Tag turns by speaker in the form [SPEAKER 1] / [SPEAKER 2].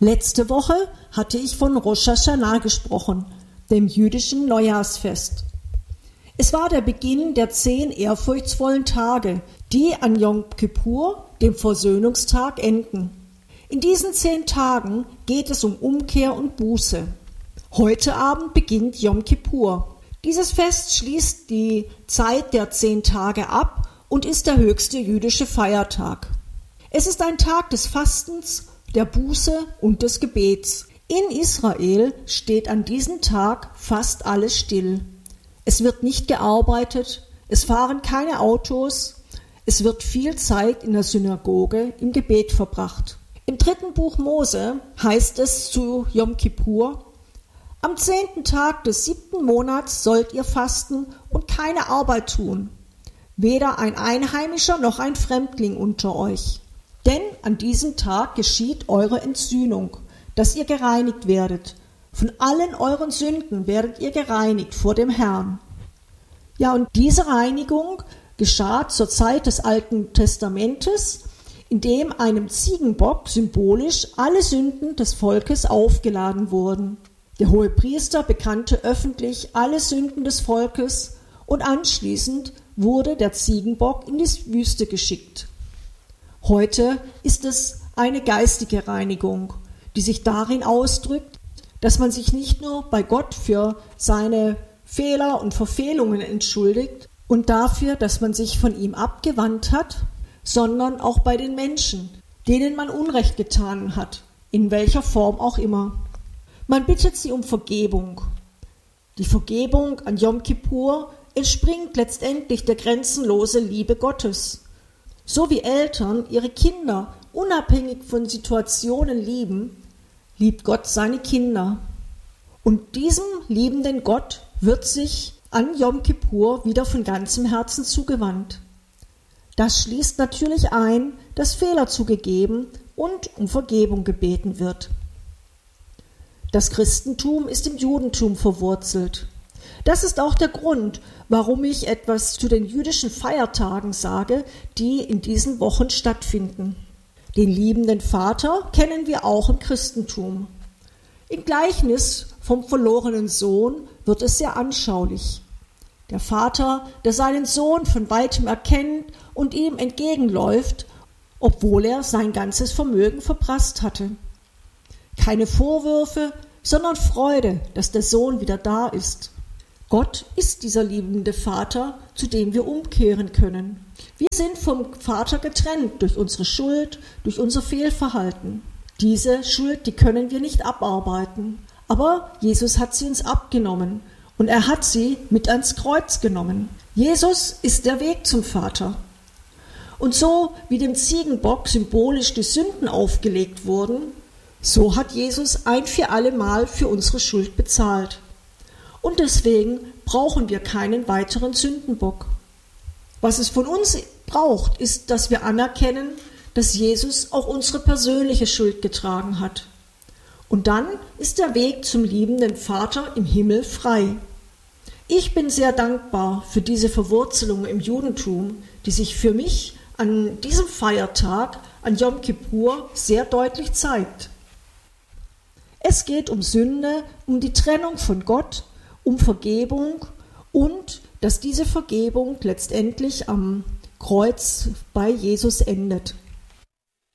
[SPEAKER 1] Letzte Woche hatte ich von Rosh Hashanah gesprochen, dem jüdischen Neujahrsfest. Es war der Beginn der 10 ehrfurchtsvollen Tage, die an Jom Kippur, dem Versöhnungstag, enden. In diesen 10 Tagen geht es um Umkehr und Buße. Heute Abend beginnt Jom Kippur. Dieses Fest schließt die Zeit der 10 Tage ab und ist der höchste jüdische Feiertag. Es ist ein Tag des Fastens, der Buße und des Gebets. In Israel steht an diesem Tag fast alles still. Es wird nicht gearbeitet, es fahren keine Autos, es wird viel Zeit in der Synagoge im Gebet verbracht. Im 3. Buch Mose heißt es zu Jom Kippur: Am 10. Tag des 7. Monats sollt ihr fasten und keine Arbeit tun, weder ein Einheimischer noch ein Fremdling unter euch. Denn an diesem Tag geschieht eure Entsühnung, dass ihr gereinigt werdet. Von allen euren Sünden werdet ihr gereinigt vor dem Herrn. Ja, und diese Reinigung geschah zur Zeit des Alten Testamentes, indem einem Ziegenbock symbolisch alle Sünden des Volkes aufgeladen wurden. Der Hohepriester bekannte öffentlich alle Sünden des Volkes und anschließend wurde der Ziegenbock in die Wüste geschickt. Heute ist es eine geistige Reinigung, die sich darin ausdrückt, dass man sich nicht nur bei Gott für seine Fehler und Verfehlungen entschuldigt und dafür, dass man sich von ihm abgewandt hat, sondern auch bei den Menschen, denen man Unrecht getan hat, in welcher Form auch immer. Man bittet sie um Vergebung. Die Vergebung an Jom Kippur entspringt letztendlich der grenzenlosen Liebe Gottes. So wie Eltern ihre Kinder unabhängig von Situationen lieben, liebt Gott seine Kinder. Und diesem liebenden Gott wird sich an Jom Kippur wieder von ganzem Herzen zugewandt. Das schließt natürlich ein, dass Fehler zugegeben und um Vergebung gebeten wird. Das Christentum ist im Judentum verwurzelt. Das ist auch der Grund, warum ich etwas zu den jüdischen Feiertagen sage, die in diesen Wochen stattfinden. Den liebenden Vater kennen wir auch im Christentum. Im Gleichnis vom verlorenen Sohn wird es sehr anschaulich. Der Vater, der seinen Sohn von weitem erkennt und ihm entgegenläuft, obwohl er sein ganzes Vermögen verprasst hatte. Keine Vorwürfe, sondern Freude, dass der Sohn wieder da ist. Gott ist dieser liebende Vater, zu dem wir umkehren können. Wir sind vom Vater getrennt durch unsere Schuld, durch unser Fehlverhalten. Diese Schuld, die können wir nicht abarbeiten. Aber Jesus hat sie uns abgenommen und er hat sie mit ans Kreuz genommen. Jesus ist der Weg zum Vater. Und so wie dem Ziegenbock symbolisch die Sünden aufgelegt wurden, so hat Jesus ein für alle Mal für unsere Schuld bezahlt. Und deswegen brauchen wir keinen weiteren Sündenbock. Was es von uns braucht, ist, dass wir anerkennen, dass Jesus auch unsere persönliche Schuld getragen hat. Und dann ist der Weg zum liebenden Vater im Himmel frei. Ich bin sehr dankbar für diese Verwurzelung im Judentum, die sich für mich an diesem Feiertag, an Jom Kippur, sehr deutlich zeigt. Es geht um Sünde, um die Trennung von Gott, um Vergebung und dass diese Vergebung letztendlich am Kreuz bei Jesus endet.